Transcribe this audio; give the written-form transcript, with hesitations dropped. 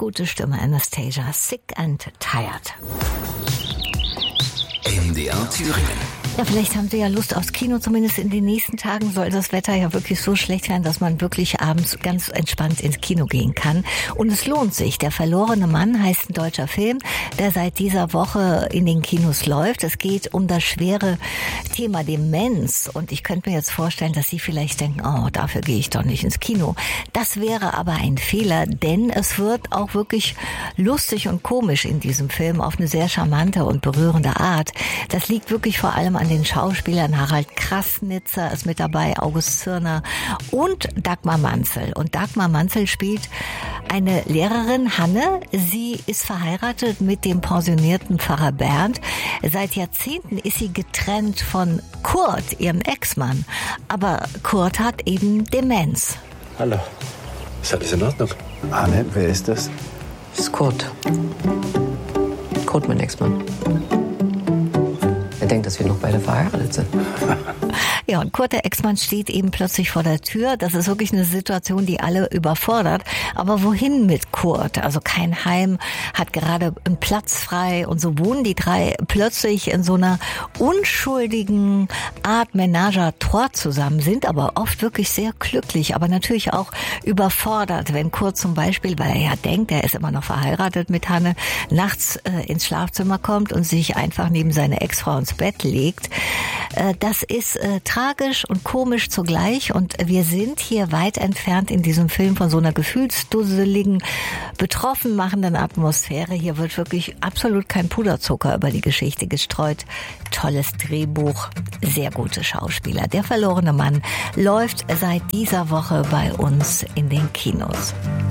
gute Stimme, Anastasia. Sick and Tired. MDR Thüringen. Ja, vielleicht haben Sie ja Lust aufs Kino. Zumindest in den nächsten Tagen soll das Wetter ja wirklich so schlecht sein, dass man wirklich abends ganz entspannt ins Kino gehen kann. Und es lohnt sich. Der verlorene Mann heißt ein deutscher Film, der seit dieser Woche in den Kinos läuft. Es geht um das schwere Thema Demenz. Und ich könnte mir jetzt vorstellen, dass Sie vielleicht denken, oh, dafür gehe ich doch nicht ins Kino. Das wäre aber ein Fehler, denn es wird auch wirklich lustig und komisch in diesem Film auf eine sehr charmante und berührende Art. Das liegt wirklich vor allem an den Schauspielern. Harald Krassnitzer ist mit dabei, August Zirner und Dagmar Manzel. Und Dagmar Manzel spielt eine Lehrerin, Hanne. Sie ist verheiratet mit dem pensionierten Pfarrer Bernd. Seit Jahrzehnten ist sie getrennt von Kurt, ihrem Ex-Mann. Aber Kurt hat eben Demenz. Hallo. Ist alles in Ordnung? Hanne, wer ist das? Das ist Kurt. Kurt, mein Ex-Mann. Er denkt, dass wir noch beide verheiratet sind. Ja, und Kurt, der Ex-Mann, steht eben plötzlich vor der Tür. Das ist wirklich eine Situation, die alle überfordert. Aber wohin mit Kurt? Also kein Heim, hat gerade einen Platz frei. Und so wohnen die drei plötzlich in so einer unschuldigen Art Ménage à trois zusammen, sind aber oft wirklich sehr glücklich, aber natürlich auch überfordert, wenn Kurt zum Beispiel, weil er ja denkt, er ist immer noch verheiratet mit Hanne, nachts ins Schlafzimmer kommt und sich einfach neben seine Ex-Frau ins Bett legt. Das ist tragisch und komisch zugleich und wir sind hier weit entfernt in diesem Film von so einer gefühlsdusseligen, betroffen machenden Atmosphäre. Hier wird wirklich absolut kein Puderzucker über die Geschichte gestreut. Tolles Drehbuch, sehr gute Schauspieler. Der verlorene Mann läuft seit dieser Woche bei uns in den Kinos.